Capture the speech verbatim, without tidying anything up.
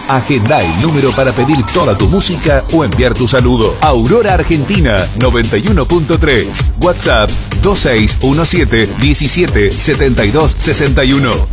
Agenda el número para pedir toda tu música o enviar tu saludo. Aurora Argentina noventa y uno punto tres. WhatsApp dos seis uno siete, diecisiete, setenta y dos, sesenta y uno.